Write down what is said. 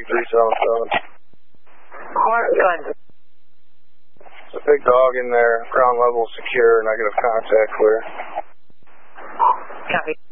377. Mark, go ahead. There's a big dog in there, ground level secure, negative contact clear. Copy.